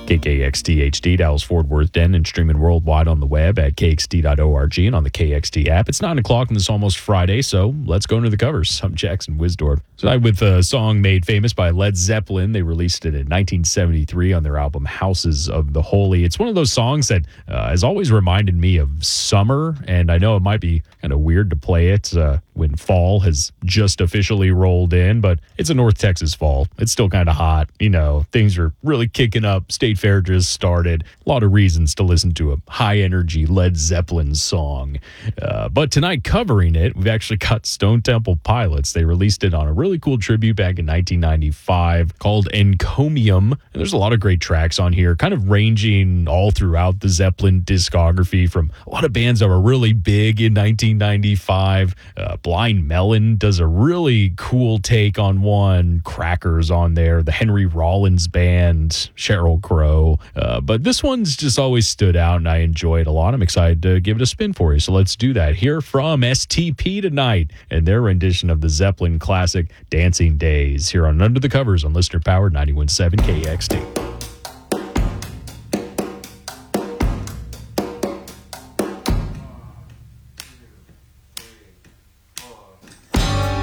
KKXT HD, Dallas Fort Worth, Denton, and streaming worldwide on the web at kxt.org and on the KXT app. It's 9 o'clock and it's almost Friday, so let's go into the covers. I'm Jackson Wisdorf. Tonight with a song made famous by Led Zeppelin. They released it in 1973 on their album Houses of the Holy. It's one of those songs that has always reminded me of summer, and I know it might be kind of weird to play it when fall has just officially rolled in, but it's a North Texas fall. It's still kind of hot. You know, things are really kicking up. State Fair just started. A lot of reasons to listen to a high-energy Led Zeppelin song. But tonight, covering it, we've actually got Stone Temple Pilots. They released it on a really cool tribute back in 1995 called Encomium. And there's a lot of great tracks on here, kind of ranging all throughout the Zeppelin discography from a lot of bands that were really big in 1995. Blind Melon does a really cool take on one. Crackers on there. The Henry Rollins Band, Sheryl Crow. But this one's just always stood out, and I enjoy it a lot. I'm excited to give it a spin for you. So let's do that. Hear from STP tonight and their rendition of the Zeppelin classic Dancing Days here on Under the Covers on Listener Powered 91.7 KXT.